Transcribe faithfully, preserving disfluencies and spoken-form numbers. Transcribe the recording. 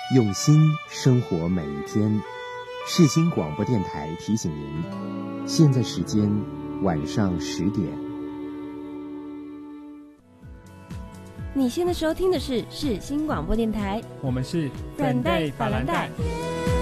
用心生活每一天。世新广播电台提醒您，现在时间晚上十点。 你现在收听的是世新广播电台， 我们是软带法兰带。